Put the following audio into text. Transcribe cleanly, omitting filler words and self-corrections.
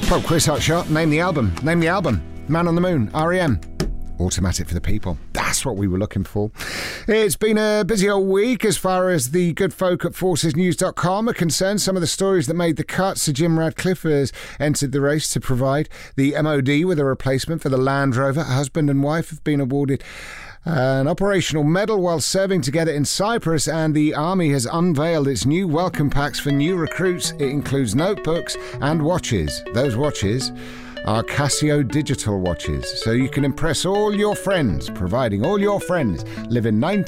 Pop quiz hotshot. Name the album. Name the album. Man on the Moon. R.E.M. Automatic for the people. That's what we were looking for. It's been a busy old week as far as the good folk at forcesnews.com are concerned. Some of the stories that made the cut. Sir Jim Radcliffe has entered the race to provide the MOD with a replacement for the Land Rover. Husband and wife have been awarded an operational medal while serving together in Cyprus, and the Army has unveiled its new welcome packs for new recruits. It includes notebooks and watches. Those watches are Casio digital watches, so you can impress all your friends, providing all your friends live in